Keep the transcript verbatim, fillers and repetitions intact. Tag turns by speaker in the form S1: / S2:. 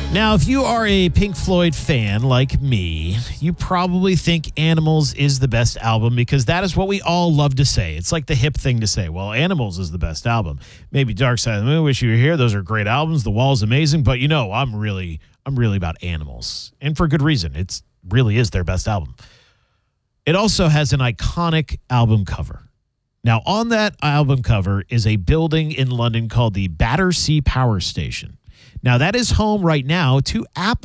S1: Now, if you are a Pink Floyd fan like me, you probably think Animals is the best album because that is what we all love to say. It's like the hip thing to say, well, Animals is the best album. Maybe Dark Side of the Moon, Wish You Were Here. Those are great albums. The Wall's amazing. But, you know, I'm really, I'm really about Animals. And for good reason. It really is their best album. It also has an iconic album cover. Now, on that album cover is a building in London called the Battersea Power Station. Now, that is home right now to Apple.